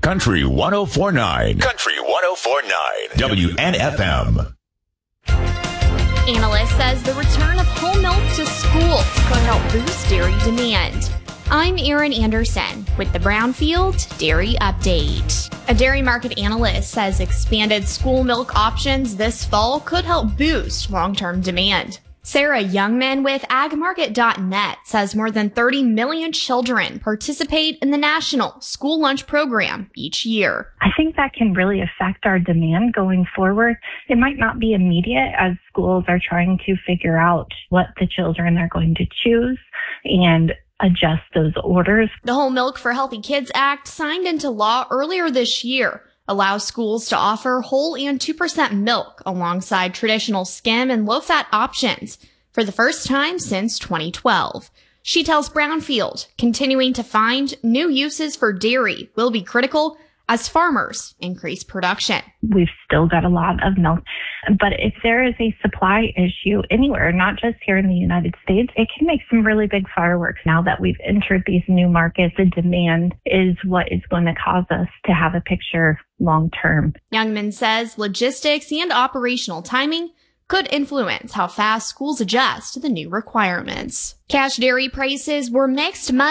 Country 104.9. Country 104.9. WNFM. Analyst says the return of whole milk to schools could help boost dairy demand. I'm Erin Anderson with the Brownfield Dairy Update. A dairy market analyst says expanded school milk options this fall could help boost long-term demand. Sarah Youngman with agmarket.net says more than 30 million children participate in the National School Lunch Program each year. I think that can really affect our demand going forward. It might not be immediate as schools are trying to figure out what the children are going to choose and adjust those orders. The Whole Milk for Healthy Kids Act, signed into law earlier this year, allows schools to offer whole and 2% milk alongside traditional skim and low-fat options for the first time since 2012. She tells Brownfield continuing to find new uses for dairy will be critical as farmers increase production. We've still got a lot of milk, but if there is a supply issue anywhere, not just here in the United States, it can make some really big fireworks. Now that we've entered these new markets, the demand is what is going to cause us to have a picture long term. Youngman says logistics and operational timing could influence how fast schools adjust to the new requirements. Cash dairy prices were mixed Monday.